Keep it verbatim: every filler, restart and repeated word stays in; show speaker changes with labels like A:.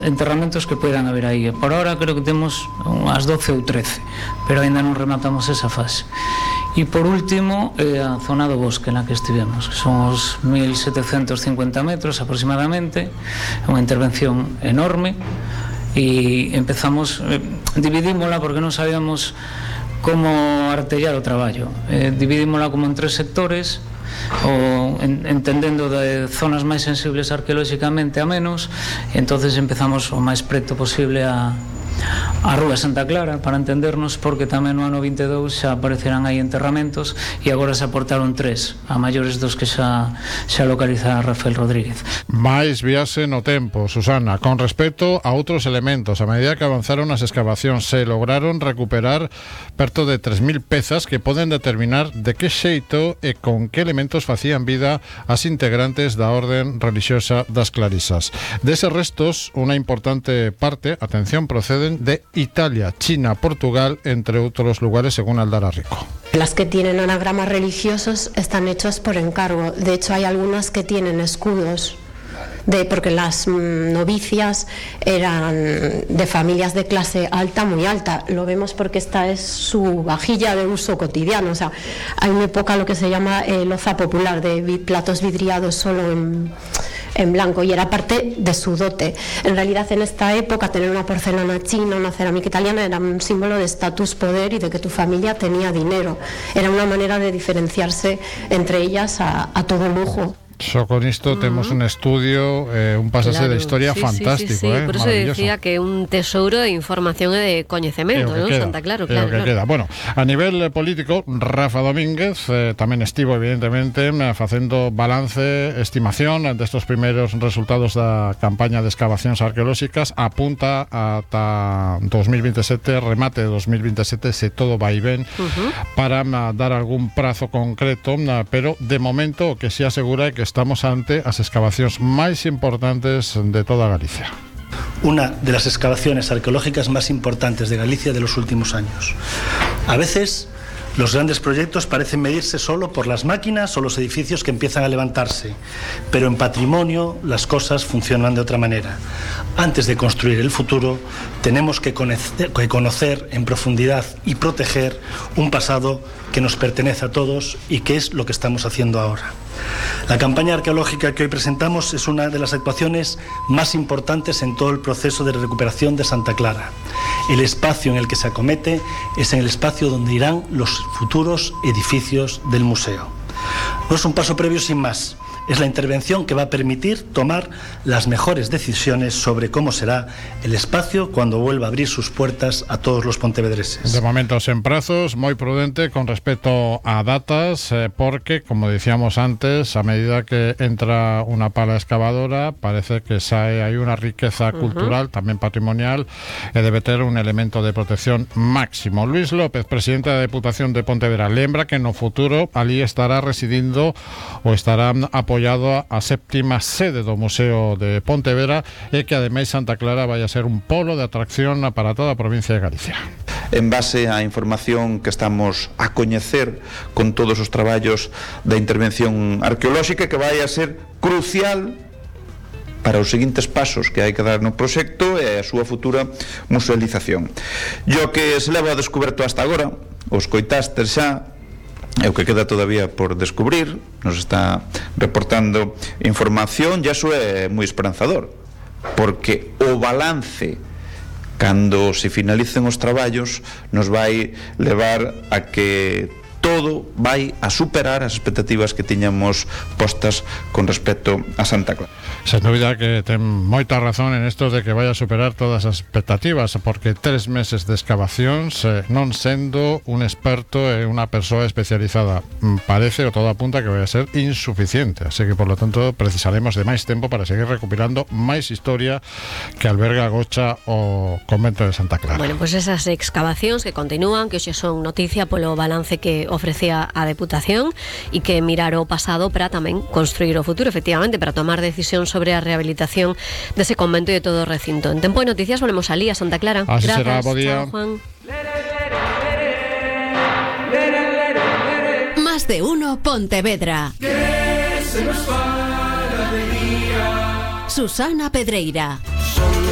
A: enterramentos que puedan haber aí. Por ahora creo que temos unhas doce ou trece, pero ainda non rematamos esa fase. E por último, eh, a zona do bosque na que estivemos, que son os mil setecentos cincuenta metros aproximadamente, unha intervención enorme, e empezamos, eh, dividímola porque non sabíamos como artellar o traballo. Eh, dividímola como en tres sectores, o en, entendendo de zonas máis sensibles arqueolóxicamente a menos, e entonces empezamos o máis preto posible a a Rúa Santa Clara, para entendernos, porque tamén no ano vinte e dous xa aparecerán aí enterramentos e agora se aportaron tres, a maiores dos que xa, xa localiza Rafael Rodríguez.
B: Mais viase no tempo, Susana, con respecto a outros elementos. A medida que avanzaron as excavacións, se lograron recuperar perto de tres mil pezas que poden determinar de que xeito e con que elementos facían vida as integrantes da orden religiosa das Clarisas. Deses restos, unha importante parte, atención, proceden de Italia, China, Portugal, entre otros lugares, según Aldara Rico.
C: Las que tienen anagramas religiosos están hechos por encargo. De hecho, hay algunas que tienen escudos, de, porque las mmm, novicias eran de familias de clase alta, muy alta. Lo vemos porque esta es su vajilla de uso cotidiano. O sea, hay muy poca lo que se llama eh, loza popular, de platos vidriados solo en... en blanco, y era parte de su dote. En realidad, en esta época, tener una porcelana china, una cerámica italiana, era un símbolo de estatus, poder y de que tu familia tenía dinero. Era una manera de diferenciarse entre ellas a, a todo lujo.
B: So, con isto uh-huh. temos un estudio, eh, un pasaje
D: claro,
B: de historia
D: sí,
B: fantástico,
D: sí, sí, sí.
B: eh,
D: por eso decía que un tesouro de información e de coñecemento, ¿no?
B: Queda,
D: Santa Claro, claro,
B: que
D: claro.
B: Queda. Bueno, a nivel político, Rafa Domínguez eh, tamén estivo, evidentemente, facendo balance, estimación destos primeiros resultados da campaña de excavacións arqueolóxicas. Apunta ata dos mil veintisiete, remate de dos mil veintisiete, se todo vai ben, uh-huh. para uh, dar algún prazo concreto, uh, pero de momento o que se asegura é que estamos ante as excavacións máis importantes de toda Galicia.
E: Una de las excavaciones arqueológicas más importantes de Galicia de los últimos años. A veces los grandes proyectos parecen medirse solo por las máquinas o los edificios que empiezan a levantarse, pero en patrimonio las cosas funcionan de otra manera. Antes de construir el futuro, tenemos que conocer, que conocer en profundidad y proteger un pasado que nos pertenece a todos y que es lo que estamos haciendo ahora. La campaña arqueológica que hoy presentamos es una de las actuaciones más importantes en todo el proceso de recuperación de Santa Clara. El espacio en el que se acomete es en el espacio donde irán los futuros edificios del museo. No es un paso previo sin más. Es la intervención que va a permitir tomar las mejores decisiones sobre cómo será el espacio cuando vuelva a abrir sus puertas a todos los pontevedreses.
B: De momento en prazos, moi prudente con respecto a datas, eh, porque, como decíamos antes, a medida que entra una pala excavadora, parece que sae hai unha riqueza uh-huh. cultural, tamén patrimonial, e debe ter un elemento de protección máximo. Luis López, presidente da Deputación de Pontevedra, lembra que no futuro ali estará residindo ou estará apoiando a séptima sede do Museo de Pontevedra, e que ademais Santa Clara vai a ser un polo de atracción para toda a provincia de Galicia.
F: En base á información que estamos a coñecer con todos os traballos da intervención arqueolóxica, que vai a ser crucial para os seguintes pasos que hai que dar no proxecto e a súa futura musealización. E o que se leva a descoberto hasta agora, os coitastes xa, e o que queda todavía por descubrir, nos está reportando información, e iso é moi esperanzador, porque o balance, cando se finalicen os traballos, nos vai levar a que todo vai a superar as expectativas que tiñamos postas con respecto a Santa Clara.
B: Sen dúbida que ten moita razón en esto de que vai a superar todas as expectativas, porque tres meses de excavacións, eh, non sendo un experto e unha persoa especializada, parece, o todo apunta que vai a ser insuficiente, así que por lo tanto precisaremos de máis tempo para seguir recopilando máis historia que alberga Gocha o convento de Santa Clara.
D: Bueno, pues esas excavacións que continúan, que hoxe son noticia polo balance que ofrecía a Deputación, e que mirar o pasado para tamén construir o futuro, efectivamente, para tomar decisión sobre a rehabilitación dese convento e de todo o recinto. En Tempo de Noticias volvemos alí a Santa Clara.
B: Así
D: Gracias.
B: será, bo día.
D: Chao, Juan.
G: Más de uno Pontevedra. Susana Pedreira.